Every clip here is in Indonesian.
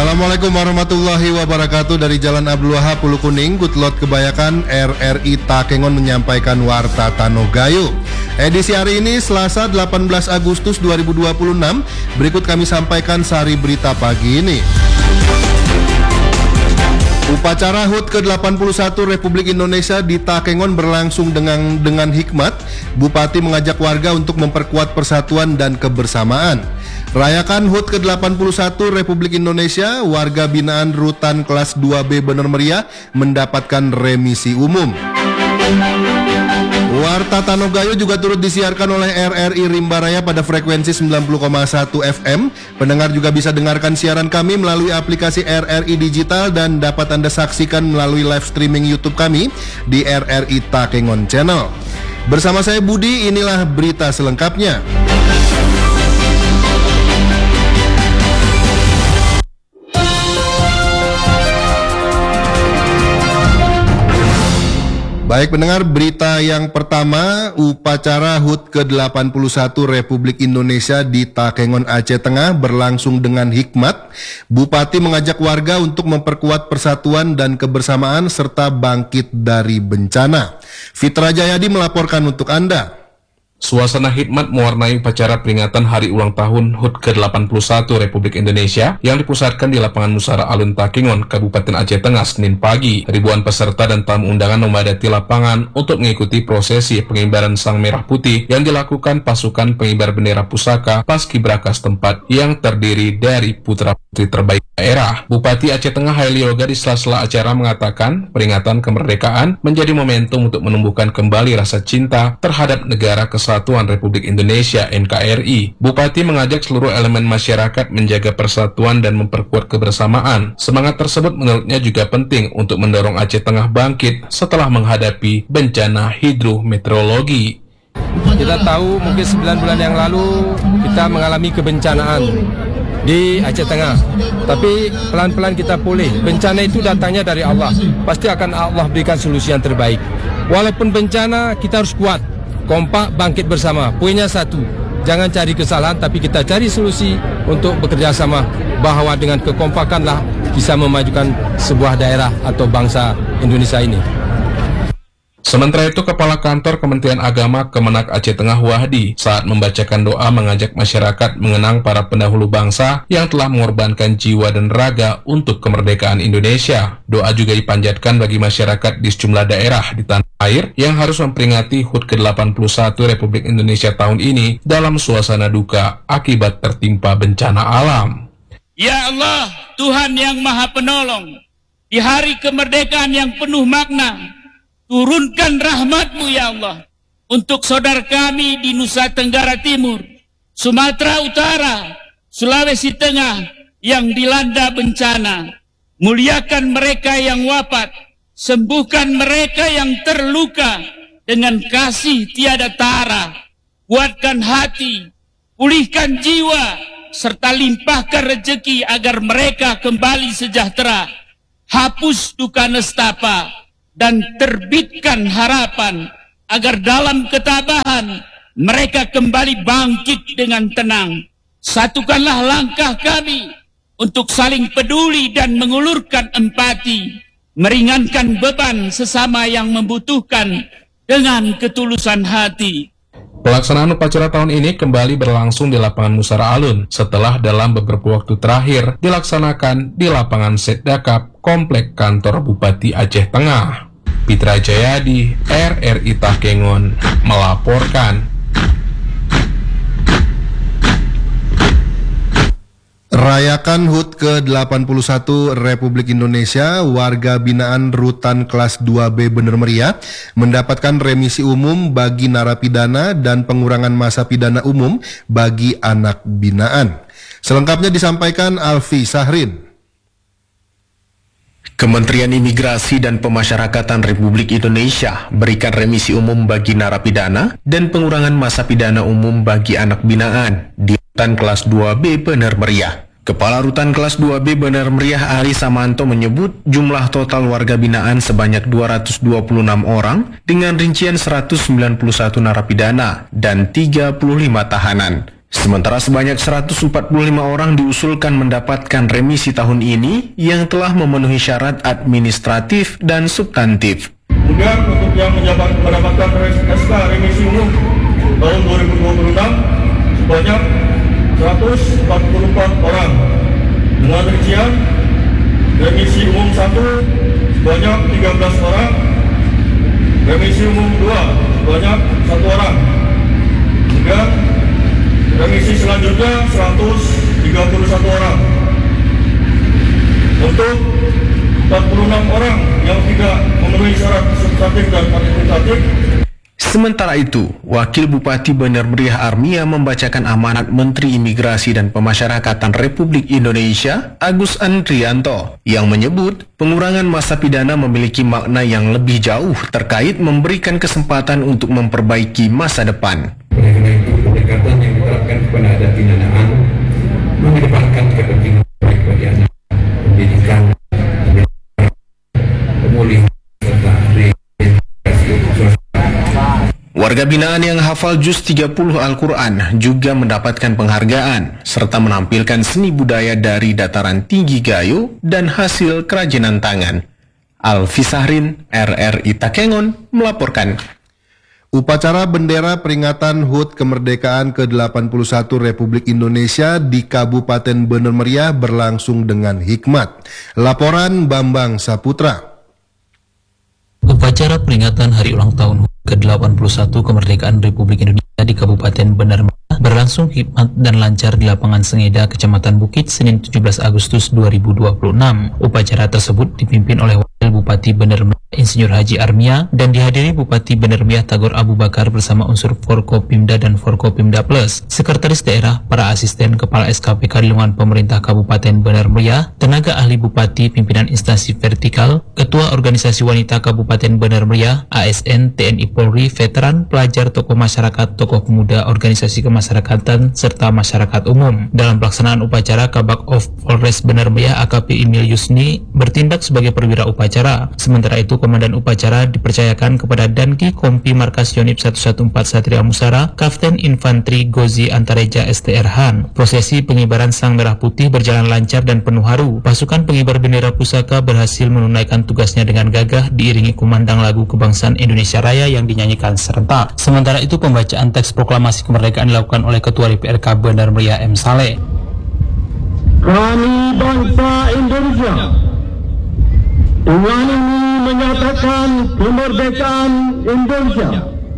Assalamualaikum warahmatullahi wabarakatuh. Dari Jalan Abdul Wahab, Pulau Kuning, Kutlot Kebayakan, RRI Takengon menyampaikan Warta Tanogayo. Edisi hari ini Selasa 18 Agustus 2026. Berikut kami sampaikan sari berita pagi ini. Upacara HUT ke-81 Republik Indonesia di Takengon berlangsung dengan hikmat. Bupati mengajak warga untuk memperkuat persatuan dan kebersamaan. Rayakan HUT ke-81 Republik Indonesia, warga binaan Rutan kelas 2B Bener Meriah mendapatkan remisi umum. Warta Tanogayo juga turut disiarkan oleh RRI Rimba Raya pada frekuensi 90,1 FM. Pendengar juga bisa dengarkan siaran kami melalui aplikasi RRI Digital dan dapat Anda saksikan melalui live streaming YouTube kami di RRI Takengon Channel. Bersama saya Budi, inilah berita selengkapnya. Baik pendengar, berita yang pertama, upacara HUT ke-81 Republik Indonesia di Takengon Aceh Tengah berlangsung dengan hikmat. Bupati mengajak warga untuk memperkuat persatuan dan kebersamaan serta bangkit dari bencana. Fitra Jayadi melaporkan untuk Anda. Suasana hikmat mewarnai upacara peringatan hari ulang tahun HUT ke-81 Republik Indonesia yang dipusatkan di lapangan Musara Alun Takengon, Kabupaten Aceh Tengah, Senin pagi. Ribuan peserta dan tamu undangan memadati lapangan untuk mengikuti prosesi pengibaran Sang Merah Putih yang dilakukan pasukan pengibar bendera pusaka Paskibraka setempat yang terdiri dari putra-putri terbaik daerah. Bupati Aceh Tengah Haili Yoga di sela-sela acara mengatakan peringatan kemerdekaan menjadi momentum untuk menumbuhkan kembali rasa cinta terhadap negara Kesatuan Republik Indonesia NKRI. Bupati mengajak seluruh elemen masyarakat menjaga persatuan dan memperkuat kebersamaan. Semangat tersebut menurutnya juga penting untuk mendorong Aceh Tengah bangkit setelah menghadapi bencana hidrometeorologi. Kita tahu mungkin 9 bulan yang lalu kita mengalami kebencanaan di Aceh Tengah, tapi pelan-pelan kita pulih. Bencana itu datangnya dari Allah, pasti akan Allah berikan solusi yang terbaik. Walaupun bencana, kita harus kuat, kompak, bangkit bersama. Poinnya satu, jangan cari kesalahan, tapi kita cari solusi untuk bekerja sama, bahwa dengan kekompakanlah bisa memajukan sebuah daerah atau bangsa Indonesia ini. Sementara itu, Kepala Kantor Kementerian Agama Kemenak Aceh Tengah Wahdi saat membacakan doa mengajak masyarakat mengenang para pendahulu bangsa yang telah mengorbankan jiwa dan raga untuk kemerdekaan Indonesia. Doa juga dipanjatkan bagi masyarakat di sejumlah daerah di tanah air yang harus memperingati HUT ke-81 Republik Indonesia tahun ini dalam suasana duka akibat tertimpa bencana alam. Ya Allah, Tuhan yang Maha Penolong, di hari kemerdekaan yang penuh makna, turunkan rahmat-Mu ya Allah untuk saudara kami di Nusa Tenggara Timur, Sumatera Utara, Sulawesi Tengah yang dilanda bencana. Muliakan mereka yang wafat, sembuhkan mereka yang terluka dengan kasih tiada tara. Kuatkan hati, pulihkan jiwa, serta limpahkan rezeki agar mereka kembali sejahtera. Hapus duka nestapa dan terbitkan harapan agar dalam ketabahan mereka kembali bangkit dengan tenang. Satukanlah langkah kami untuk saling peduli dan mengulurkan empati, meringankan beban sesama yang membutuhkan dengan ketulusan hati. Pelaksanaan upacara tahun ini kembali berlangsung di lapangan Musara Alun setelah dalam beberapa waktu terakhir dilaksanakan di lapangan Setdakap, Komplek Kantor Bupati Aceh Tengah. Fitra Jayadi, RRI Takengon melaporkan. Rayakan HUT ke-81 Republik Indonesia, warga binaan Rutan kelas 2B Bener Meriah mendapatkan remisi umum bagi narapidana dan pengurangan masa pidana umum bagi anak binaan. Selengkapnya disampaikan Alfi Sahrin. Kementerian Imigrasi dan Pemasyarakatan Republik Indonesia berikan remisi umum bagi narapidana dan pengurangan masa pidana umum bagi anak binaan di Rutan kelas 2B Bener Meriah. Kepala Rutan kelas 2B Bener Meriah Ari Samanto menyebut jumlah total warga binaan sebanyak 226 orang dengan rincian 191 narapidana dan 35 tahanan. Sementara sebanyak 145 orang diusulkan mendapatkan remisi tahun ini yang telah memenuhi syarat administratif dan substantif. Kemudian untuk yang mendapatkan SK remisi umum tahun 2026 sebanyak 144 orang. Dengan rincian remisi umum 1 sebanyak 13 orang, remisi umum 2 sebanyak 1 orang. Kemudian remisi selanjutnya 131 orang. Untuk 46 orang yang tidak memenuhi syarat substantif dan administratif. Sementara itu, Wakil Bupati Bener Meriah Armia membacakan amanat Menteri Imigrasi dan Pemasyarakatan Republik Indonesia, Agus Andrianto, yang menyebut pengurangan masa pidana memiliki makna yang lebih jauh terkait memberikan kesempatan untuk memperbaiki masa depan. Oleh karena itu, pendekatan yang diterapkan kepada adat pindanaan mengedepankan kepentingan baik bagi anak, pendidikan, pemulihan, serta rehabilitasi sosial. Warga binaan yang hafal juz 30 Al-Quran juga mendapatkan penghargaan serta menampilkan seni budaya dari dataran tinggi Gayo dan hasil kerajinan tangan. Alfi Sahrin, RRI Takengon, melaporkan. Upacara bendera peringatan HUT kemerdekaan ke-81 Republik Indonesia di Kabupaten Bener Meriah berlangsung dengan hikmat. Laporan Bambang Saputra. Upacara peringatan hari ulang tahun ke-81 kemerdekaan Republik Indonesia di Kabupaten Bener Meriah berlangsung hikmat dan lancar di lapangan Sengeda, Kecamatan Bukit, Senin 17 Agustus 2026. Upacara tersebut dipimpin oleh Wakil Bupati Bener Meriah Insinyur Haji Armia dan dihadiri Bupati Bener Meriah Tagor Abu Bakar bersama unsur Forkopimda dan Forkopimda Plus, Sekretaris Daerah, para asisten Kepala SKPK di lingkungan pemerintah Kabupaten Bener Meriah, tenaga ahli Bupati, pimpinan instansi vertikal, Ketua Organisasi Wanita Kabupaten Bener Meriah, ASN, TNI Polri, veteran, pelajar, tokoh masyarakat, tokoh pemuda, organisasi kemasyarakatan, serta masyarakat umum. Dalam pelaksanaan upacara, Kabak of Polres Bener Meriah AKP Emil Yusni bertindak sebagai perwira upacara. Sementara itu, Komandan Upacara dipercayakan kepada Danki Kompi Markas Yonif 114 Satria Musara, Kapten Infantri Gozi Antareja STR Han. Prosesi pengibaran Sang Merah Putih berjalan lancar dan penuh haru. Pasukan pengibar bendera pusaka berhasil menunaikan tugasnya dengan gagah diiringi kumandang lagu kebangsaan Indonesia Raya yang dinyanyikan serentak. Sementara itu, pembacaan teks proklamasi kemerdekaan dilakukan oleh Ketua DPRK Bener Meriah M. Saleh. Kami bangsa Indonesia dengan ini menyatakan kemerdekaan Indonesia.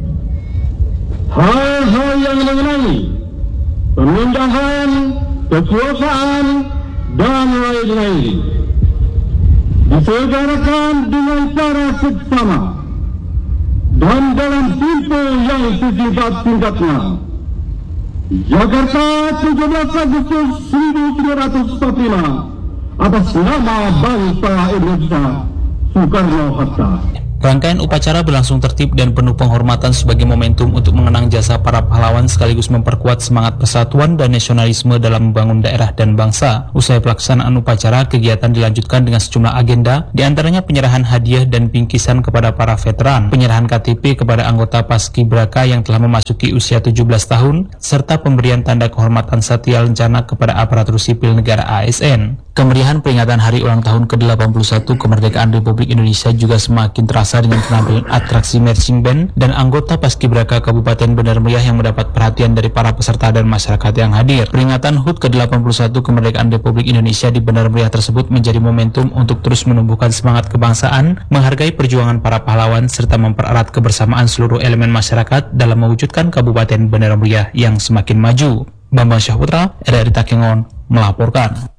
Hal-hal yang mengenai pemindahan kekuasaan dan lain-lain diselenggarakan dengan cara seksama dan dalam tempo yang sesingkat-singkatnya. Jakarta, 17 Agustus 1945, atas nama bangsa Indonesia, Soekarno-Hatta. Rangkaian upacara berlangsung tertib dan penuh penghormatan sebagai momentum untuk mengenang jasa para pahlawan sekaligus memperkuat semangat persatuan dan nasionalisme dalam membangun daerah dan bangsa. Usai pelaksanaan upacara, kegiatan dilanjutkan dengan sejumlah agenda, diantaranya penyerahan hadiah dan bingkisan kepada para veteran, penyerahan KTP kepada anggota Paskibraka yang telah memasuki usia 17 tahun, serta pemberian tanda kehormatan Satya Lencana kepada aparatur sipil negara ASN. Kemeriahan peringatan hari ulang tahun ke-81 kemerdekaan Republik Indonesia juga semakin terasa dengan penampilan atraksi marching band dan anggota Paskibraka Kabupaten Bener Meriah yang mendapat perhatian dari para peserta dan masyarakat yang hadir. Peringatan HUT ke-81 kemerdekaan Republik Indonesia di Bener Meriah tersebut menjadi momentum untuk terus menumbuhkan semangat kebangsaan, menghargai perjuangan para pahlawan, serta mempererat kebersamaan seluruh elemen masyarakat dalam mewujudkan Kabupaten Bener Meriah yang semakin maju. Bambang Syahputra, RRI Takengon, melaporkan.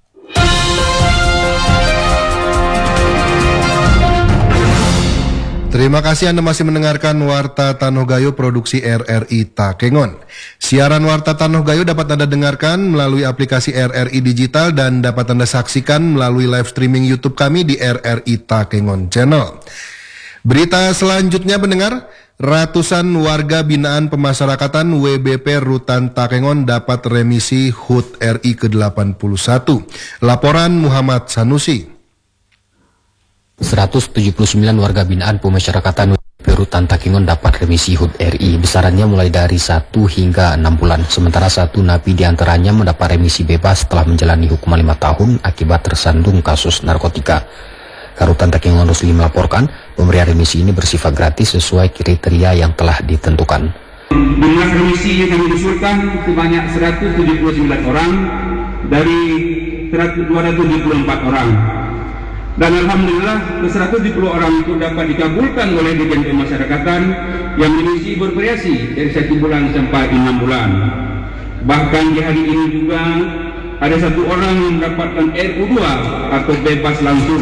Terima kasih Anda masih mendengarkan Warta Tanoh Gayo produksi RRI Takengon. Siaran Warta Tanoh Gayo dapat Anda dengarkan melalui aplikasi RRI Digital dan dapat Anda saksikan melalui live streaming YouTube kami di RRI Takengon Channel. Berita selanjutnya pendengar, ratusan warga binaan pemasyarakatan WBP Rutan Takengon dapat remisi HUT RI ke-81. Laporan Muhammad Sanusi. 179 warga binaan pemasyarakatan Rutan Takengon dapat remisi HUT RI. Besarannya mulai dari 1 hingga 6 bulan. Sementara 1 napi diantaranya mendapat remisi bebas setelah menjalani hukuman 5 tahun akibat tersandung kasus narkotika. Karutan Takengon Rusli melaporkan, pemberian remisi ini bersifat gratis sesuai kriteria yang telah ditentukan. Jumlah remisi yang kami usulkan sebanyak 179 orang dari 274 orang. Dan alhamdulillah ke 170 orang itu dapat dikabulkan oleh Dirjen Pemasyarakatan yang remisi bervariasi dari 1 bulan sampai 6 bulan. Bahkan di hari ini juga ada 1 orang yang mendapatkan RU2 atau bebas langsung.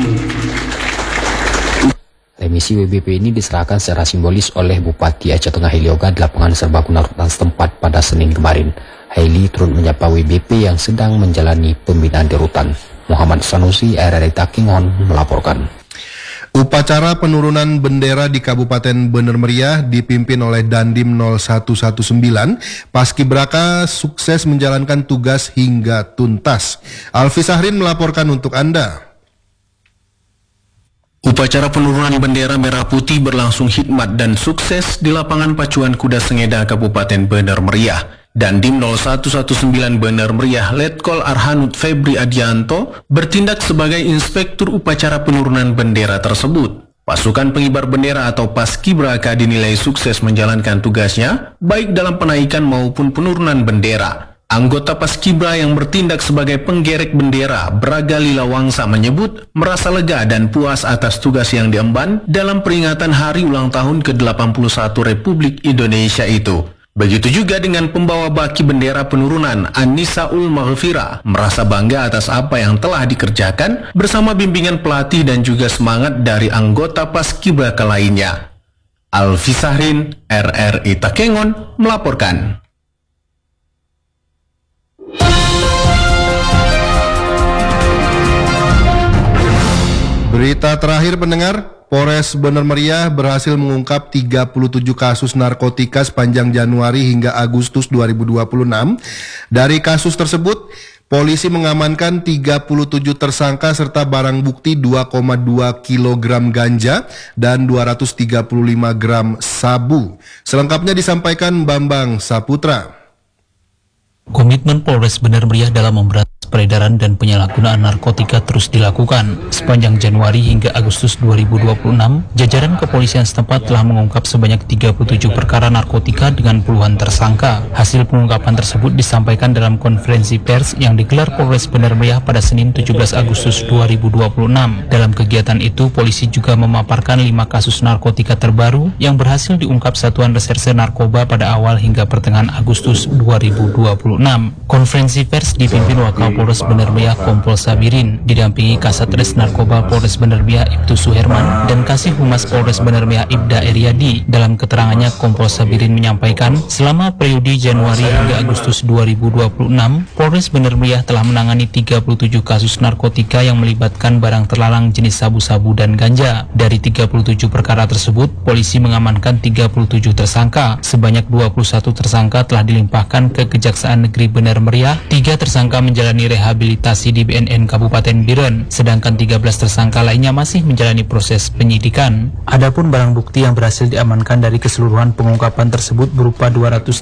Remisi WBP ini diserahkan secara simbolis oleh Bupati Aceh Tengah Haili Oga di lapangan serbaguna rutan setempat pada Senin kemarin. Haili turut menyapa WBP yang sedang menjalani pembinaan di rutan. Muhammad Sanusi, RRI Takengon melaporkan. Upacara penurunan bendera di Kabupaten Bener Meriah dipimpin oleh Dandim 0119. Paskibraka sukses menjalankan tugas hingga tuntas. Alfi Sahrin melaporkan untuk Anda. Upacara penurunan bendera merah putih berlangsung hikmat dan sukses di lapangan pacuan kuda Sengeda Kabupaten Bener Meriah. Dandim 0119 Bener Meriah Letkol Arhanud Febri Adianto bertindak sebagai inspektur upacara penurunan bendera tersebut. Pasukan pengibar bendera atau Paskibraka dinilai sukses menjalankan tugasnya baik dalam penaikan maupun penurunan bendera. Anggota Paskibra yang bertindak sebagai penggerek bendera, Braga Lila Wangsa menyebut merasa lega dan puas atas tugas yang diemban dalam peringatan hari ulang tahun ke-81 Republik Indonesia itu. Begitu juga dengan pembawa baki bendera penurunan Anisaul Maghfira, merasa bangga atas apa yang telah dikerjakan bersama bimbingan pelatih dan juga semangat dari anggota Paskibraka lainnya. Alfi Sahrin, RRI Takengon melaporkan. Berita terakhir pendengar, Polres Bener Meriah berhasil mengungkap 37 kasus narkotika sepanjang Januari hingga Agustus 2026. Dari kasus tersebut, polisi mengamankan 37 tersangka serta barang bukti 2,2 kg ganja dan 235 gram sabu. Selengkapnya disampaikan Bambang Saputra. Komitmen Polres Bener Meriah dalam memberantas peredaran dan penyalahgunaan narkotika terus dilakukan. Sepanjang Januari hingga Agustus 2026, jajaran kepolisian setempat telah mengungkap sebanyak 37 perkara narkotika dengan puluhan tersangka. Hasil pengungkapan tersebut disampaikan dalam konferensi pers yang digelar Polres Bener Meriah pada Senin 17 Agustus 2026. Dalam kegiatan itu, polisi juga memaparkan 5 kasus narkotika terbaru yang berhasil diungkap Satuan Reserse Narkoba pada awal hingga pertengahan Agustus 2026. Konferensi pers dipimpin Wakapolres Bener Meriah Kompol Sabirin, didampingi Kasatres Narkoba Polres Bener Meriah Ibtu Suherman dan Kasih Humas Polres Bener Meriah Ibda Eriadi. Dalam keterangannya, Kompol Sabirin menyampaikan, selama periode Januari hingga Agustus 2026, Polres Bener Meriah telah menangani 37 kasus narkotika yang melibatkan barang terlarang jenis sabu-sabu dan ganja. Dari 37 perkara tersebut, polisi mengamankan 37 tersangka. Sebanyak 21 tersangka telah dilimpahkan ke Kejaksaan Negeri Bener Meriah, 3 tersangka menjalani rehabilitasi di BNN Kabupaten Biren, sedangkan 13 tersangka lainnya masih menjalani proses penyidikan. Adapun barang bukti yang berhasil diamankan dari keseluruhan pengungkapan tersebut berupa 235